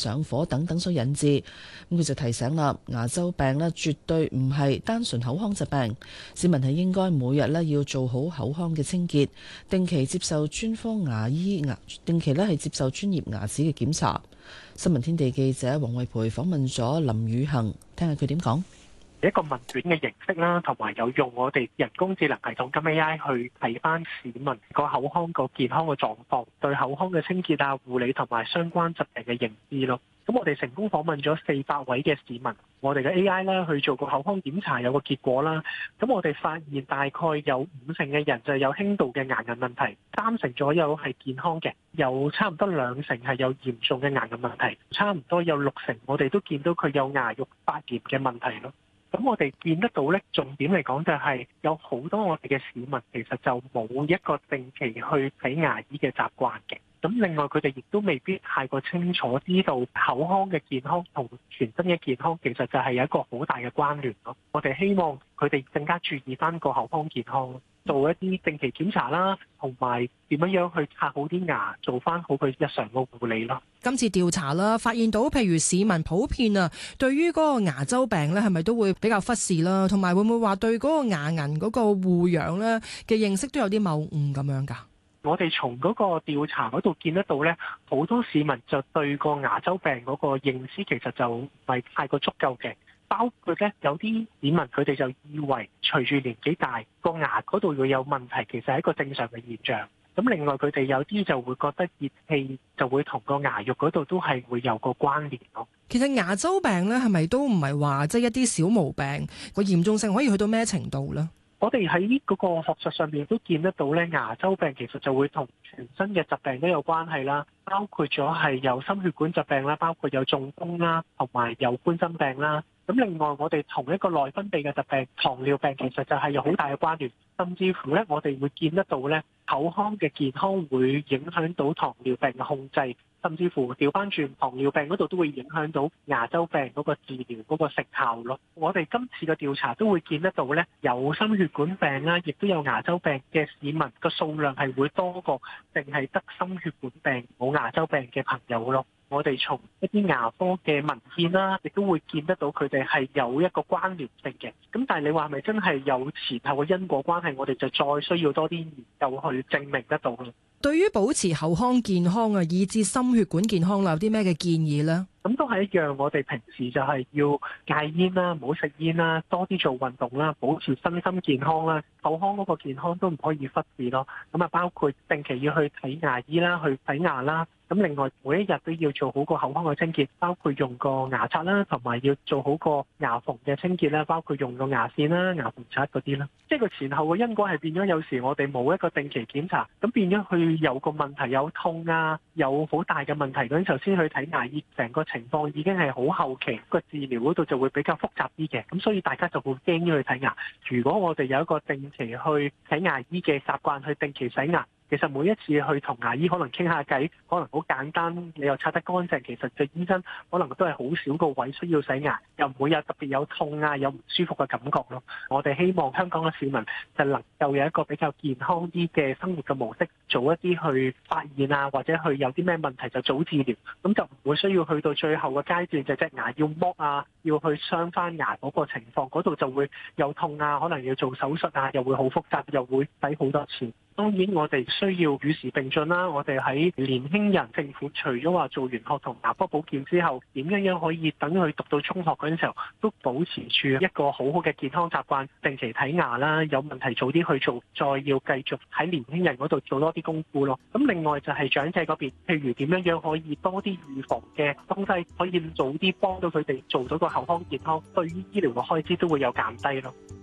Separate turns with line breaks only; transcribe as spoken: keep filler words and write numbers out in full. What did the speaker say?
上火等等所引致。咁佢就提醒啦，牙周病咧絕對唔係單純口腔疾病，市民係應該每日咧要做好口腔嘅清潔，定期接受專科牙醫牙，定期咧係接受專業牙齒嘅檢查。新聞天地記者黃慧培訪問咗林宇恒，聽下佢點講。
一個問卷嘅形式啦，同埋有用我哋人工智能系統咁 A I 去睇翻市民個口腔個健康嘅狀況，對口腔嘅清潔啊、護理同埋相關疾病嘅認知咯。咁我哋成功訪問咗四百位嘅市民，我哋嘅 A I 咧去做個口腔檢查有個結果啦。咁我哋發現大概有五成嘅人就有輕度嘅牙齦問題，三成左右係健康嘅，有差唔多兩成係有嚴重嘅牙齦問題，差唔多有六成我哋都見到佢有牙肉發炎嘅問題咯。咁我哋見得到咧，重點嚟講就係有好多我哋嘅市民其實就冇一個定期去睇牙醫嘅習慣嘅。咁另外佢哋亦都未必太過清楚知道口腔嘅健康同全身嘅健康其實就係有一個好大嘅關聯咯。我哋希望佢哋更加注意翻個口腔健康，做一啲定期檢查啦，同埋點樣樣去刷好啲牙，做翻好佢日常個護理咯。
今次調查啦，發現到譬如市民普遍啊，對於嗰個牙周病咧，係咪都會比較忽視啦？同埋會唔會話對嗰個牙齦嗰個護養咧嘅認識都有啲謬誤咁樣㗎？
我哋從嗰個調查嗰度見得到咧，好多市民就對個牙周病嗰個認知其實就唔係太過足夠嘅，包括咧有啲市民佢哋就以為隨住年紀大個牙嗰度會有問題，其實係一個正常嘅現象。咁另外佢哋有啲就會覺得熱氣就會同個牙肉嗰度都係會有個關聯咯。
其實牙周病咧係咪都唔係話即係一啲小毛病，個嚴重性可以去到咩程度咧？
我哋喺嗰個學術上面都見得到咧，牙周病其實就會同全身嘅疾病都有關係啦，包括咗係有心血管疾病啦，包括有中風啦，同埋有冠心病啦。咁另外我哋同一個內分泌嘅疾病糖尿病其實就係有好大嘅關聯，甚至乎咧我哋會見得到咧口腔嘅健康會影響到糖尿病嘅控制，甚至乎調翻轉糖尿病嗰度都會影響到牙周病嗰個治療嗰個成效咯。我哋今次嘅調查都會見得到咧，有心血管病啦，亦都有牙周病嘅市民個數量係會多過淨係得心血管病冇牙周病嘅朋友咯。我哋從一啲牙科嘅文獻啦，亦都會見得到佢哋係有一個關聯性嘅。咁但係你話係咪真係有前後嘅因果關係？我哋就再需要多啲研究去證明得到咯。
對於保持口腔健康啊，以至心血管健康，有啲咩嘅建議呢？
咁都係一樣，我哋平時就係要戒煙啦，唔好食煙啦，多啲做運動啦，保持身心健康啦，口腔嗰個健康都唔可以忽視咯。咁啊，包括定期要去睇牙醫啦，去洗牙啦。咁另外每一日都要做好個口腔嘅清潔，包括用個牙刷啦，同埋要做好個牙縫嘅清潔啦，包括用個牙線啦、牙縫刷嗰啲啦。即係個前後嘅因果係變咗，有時我哋冇一個定期檢查，咁變咗佢有個問題有痛啊，有好大嘅問題嗰陣時候先去睇牙醫，成個情況已經係好後期，個治療嗰度就會比較複雜啲嘅。咁所以大家就會驚咗去睇牙。如果我哋有一個定期去睇牙醫嘅習慣，去定期洗牙。其實每一次去同牙醫可能傾下偈，可能好簡單，你又刷得乾淨，其實隻醫生可能都係好少個位需要洗牙，又唔會有特別有痛啊、有唔舒服嘅感覺咯。我哋希望香港嘅市民就能夠有一個比較健康啲嘅生活嘅模式，做一啲去發現啊，或者去有啲咩問題就早治療，咁就唔會需要去到最後嘅階段，就隻牙要剝啊，要去鑲翻牙嗰個情況，嗰度就會有痛啊，可能要做手術啊，又會好複雜，又會使好多錢。當然我哋需要與時並進啦，我哋喺年輕人，政府除咗話做完學童牙科保健之後，點樣樣可以等佢讀到中學嗰陣時候，都保持住一個好好嘅健康習慣，定期睇牙啦，有問題早啲去做，再要繼續喺年輕人嗰度做多啲功夫咯。咁另外就係長者嗰邊，譬如點樣樣可以多啲預防嘅東西，可以早啲幫到佢哋做到個口腔健康，對於醫療嘅開支都會有減低咯。